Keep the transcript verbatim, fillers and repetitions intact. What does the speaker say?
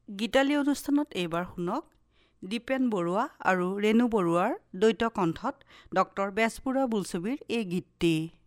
গীতালি অনুষ্ঠানত এইবাৰ শুনক দীপেন বৰুৱা আৰু ৰেণু বৰুৱাৰ দ্বৈত কণ্ঠত ডক্টৰ বেজবৰুৱা বোলছবিৰ এই গীতটি।